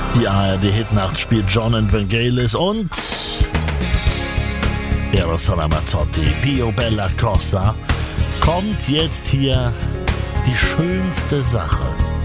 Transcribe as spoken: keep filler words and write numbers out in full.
Die A R D-Hitnacht spielt John and Vangelis und Eros Ramazzotti, Pio Bella Cosa. Kommt jetzt hier die schönste Sache.